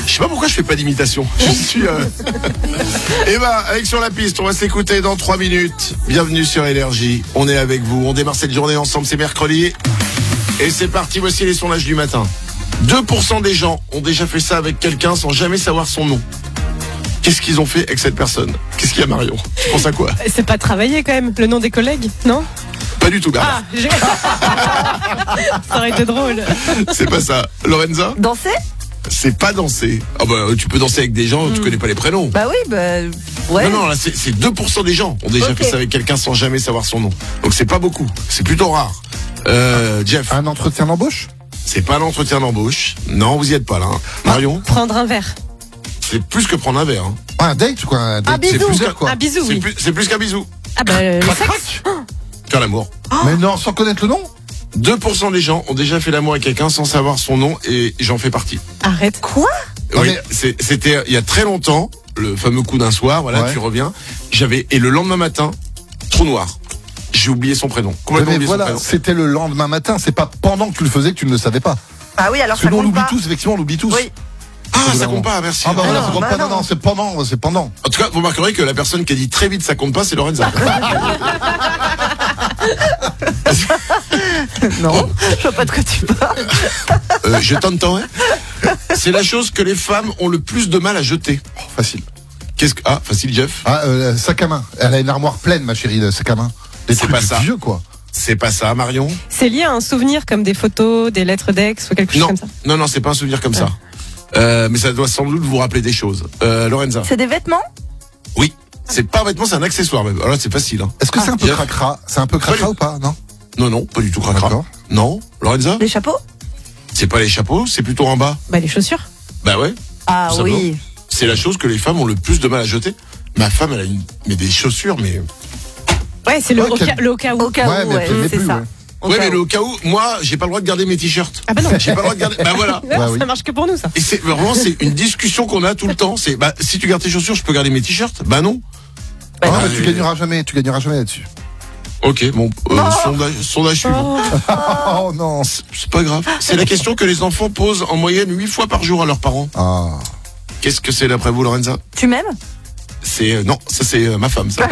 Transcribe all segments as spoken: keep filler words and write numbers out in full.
Je sais pas pourquoi je fais pas d'imitation. Je suis... Euh... Et ben, avec Sur la piste, on va s'écouter dans trois minutes. Bienvenue sur Énergie. On est avec vous. On démarre cette journée ensemble. C'est mercredi. Et c'est parti. Voici les sondages du matin. deux pour cent des gens ont déjà fait ça avec quelqu'un sans jamais savoir son nom. Qu'est-ce qu'ils ont fait avec cette personne? Qu'est-ce qu'il y a, Marion? Tu penses à quoi? C'est pas travailler quand même, le nom des collègues, non? Pas du tout, Bernard. Ah, j'ai... Ça aurait été drôle. C'est pas ça. Lorenza? Danser? C'est pas danser. Ah bah, tu peux danser avec des gens, mm. tu connais pas les prénoms. Bah oui, bah ouais. Non, non, là c'est, c'est deux pour cent des gens ont déjà okay. fait ça avec quelqu'un sans jamais savoir son nom. Donc c'est pas beaucoup, c'est plutôt rare. Euh, Jeff? Un entretien d'embauche? C'est pas un entretien d'embauche. Non, vous y êtes pas là. Hein. Marion? Prendre un verre. C'est plus que prendre un verre. Hein. Ah, un date quoi? Un, date. Un bisou. C'est plus quoi. Un bisou, c'est oui. Plus, c'est plus qu'un bisou. Ah bah, le crac, sexe. crac. Faire l'amour. Oh. Mais non, sans connaître le nom? deux pour cent des gens ont déjà fait l'amour avec quelqu'un sans savoir son nom et j'en fais partie. Arrête. Quoi? Oui, mais... c'est, c'était il y a très longtemps, le fameux coup d'un soir, voilà, ouais. Tu reviens. J'avais, et le lendemain matin, trou noir. J'ai oublié son prénom. Complètement mais oublié voilà, son prénom. C'était le lendemain matin, c'est pas pendant que tu le faisais que tu ne le savais pas. Ah oui, alors Parce que ça nous, on compte l'oublie pas. tous, effectivement, on l'oublie tous. Oui. Ah, ça compte pas, merci. Ah bah voilà, non, ça compte bah pas, non. non, non, c'est pendant, c'est pendant. En tout cas, vous remarquerez que la personne qui a dit très vite ça compte pas, c'est Lorenza. Non, je vois pas de quoi tu parles. Euh, je t'entends, hein. C'est la chose que les femmes ont le plus de mal à jeter. Oh, facile. Qu'est-ce que... Ah, facile, Jeff. Ah, euh, sac à main. Elle a une armoire pleine, ma chérie, de sac à main. Les C'est trucs pas ça. vieux, quoi. C'est pas ça, Marion. C'est lié à un souvenir comme des photos, des lettres d'ex ou quelque chose Non, comme ça. non, non, c'est pas un souvenir comme Ouais. ça. Euh, mais ça doit sans doute vous rappeler des choses. Euh, Lorenza. C'est des vêtements? Oui. C'est pas un vêtement, c'est un accessoire même. Alors là, c'est facile. Hein. Est-ce que c'est un peu Jeff. cracra? C'est un peu cracra ou pas? Non? Non, non, pas du tout cracra. D'accord. Non, Lorenza. Des chapeaux? C'est pas les chapeaux, c'est plutôt en bas. Bah, les chaussures. Bah ouais. Ah Tout simplement. oui. C'est la chose que les femmes ont le plus de mal à jeter. Ma femme, elle a une, mais des chaussures, mais. Ouais, c'est le, Ouais, au, quel- cas, le au cas où. Au cas Ouais, où, mais ouais, elle met c'est plus, ça. ouais. Au Ouais, cas mais où. le au cas où, moi, j'ai pas le droit de garder mes t-shirts. Ah bah non. J'ai pas le droit de garder. Bah voilà. Ouais, Ouais, ça oui. marche que pour nous, ça. Et c'est vraiment, c'est une discussion qu'on a tout le temps. C'est, bah, si tu gardes tes chaussures, je peux garder mes t-shirts. Bah non. Ah, Ah, bah, tu mais- gagneras jamais, tu gagneras jamais là-dessus. Ok, bon, euh, sondage, sondage suivant. Oh. Oh non. C'est c'est pas grave. C'est la question que les enfants posent en moyenne huit fois par jour à leurs parents. Ah. Qu'est-ce que c'est d'après vous, Lorenza? Tu m'aimes? C'est euh, non, ça c'est euh, ma femme, ça.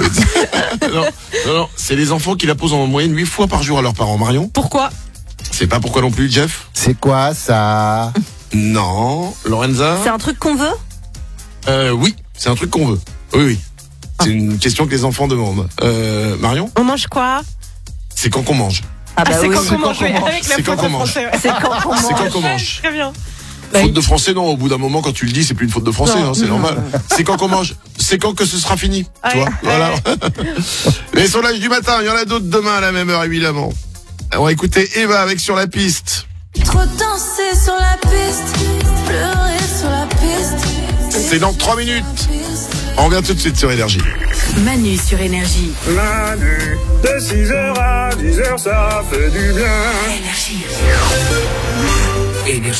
non, non, non, c'est les enfants qui la posent en moyenne huit fois par jour à leurs parents. Marion? Pourquoi? C'est pas pourquoi non plus, Jeff? C'est quoi ça? Non. Lorenza? C'est un truc qu'on veut? Euh, oui, c'est un truc qu'on veut. Oui, oui. C'est une question que les enfants demandent. Euh, Marion? On mange quoi? C'est quand qu'on mange. Ah bah Ah, c'est oui. quand c'est qu'on quand mange, qu'on oui, mange. avec la C'est quand faute qu'on de mange. français. Ouais. C'est quand on C'est quand mange. qu'on mange. Très bien. Faute oui. de français, non. Au bout d'un moment, quand tu le dis, c'est plus une faute de français, Non. hein, c'est normal. C'est quand qu'on mange. C'est quand que ce sera fini. Tu Ouais. vois, voilà. Les sondages du matin, il y en a d'autres demain à la même heure, évidemment. On va écouter Eva avec Sur la piste. Trop danser sur la piste, pleurer sur la piste. C'est dans trois minutes. On revient tout de suite sur Énergie. Manu sur Énergie. Manu, de six heures à dix heures, ça fait du bien. Énergie. Énergie.